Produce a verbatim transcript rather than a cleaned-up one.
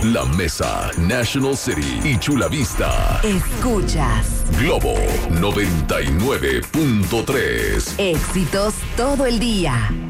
La Mesa, National City y Chula Vista. Escuchas Globo noventa y nueve punto tres. Éxitos todo el día.